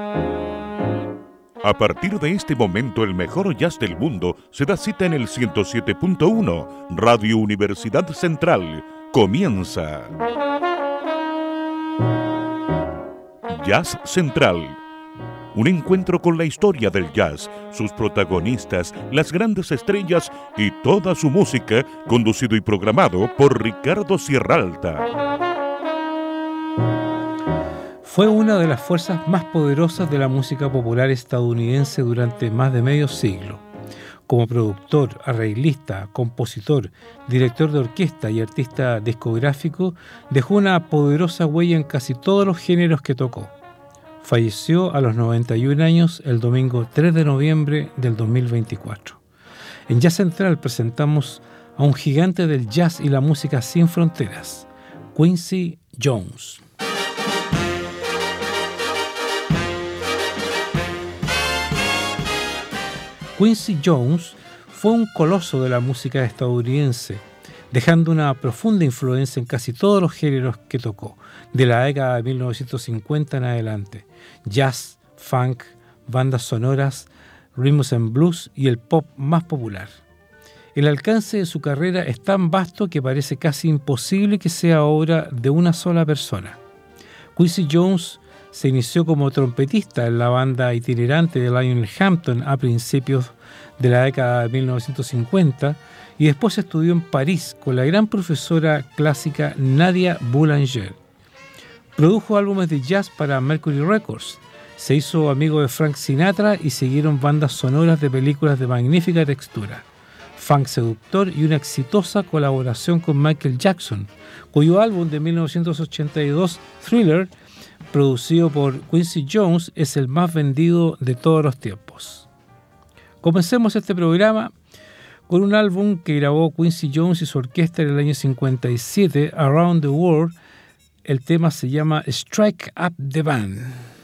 A partir de este momento, el mejor jazz del mundo se da cita en el 107.1, Radio Universidad Central. Comienza Jazz Central. Un encuentro con la historia del jazz, sus protagonistas, las grandes estrellas y toda su música, conducido y programado por Ricardo Sierra Alta. Fue una de las fuerzas más poderosas de la música popular estadounidense durante más de medio siglo. Como productor, arreglista, compositor, director de orquesta y artista discográfico, dejó una poderosa huella en casi todos los géneros que tocó. Falleció a los 91 años el domingo 3 de noviembre del 2024. En Jazz Central presentamos a un gigante del jazz y la música sin fronteras, Quincy Jones. Quincy Jones fue un coloso de la música estadounidense, dejando una profunda influencia en casi todos los géneros que tocó, de la década de 1950 en adelante: jazz, funk, bandas sonoras, rhythms and blues y el pop más popular. El alcance de su carrera es tan vasto que parece casi imposible que sea obra de una sola persona. Quincy Jones se inició como trompetista en la banda itinerante de Lionel Hampton a principios de la década de 1950 y después estudió en París con la gran profesora clásica Nadia Boulanger. Produjo álbumes de jazz para Mercury Records, se hizo amigo de Frank Sinatra y siguieron bandas sonoras de películas de magnífica textura, funk seductor y una exitosa colaboración con Michael Jackson, cuyo álbum de 1982, Thriller, producido por Quincy Jones, es el más vendido de todos los tiempos. Comencemos este programa con un álbum que grabó Quincy Jones y su orquesta en el año 57, Around the World. El tema se llama Strike Up the Band.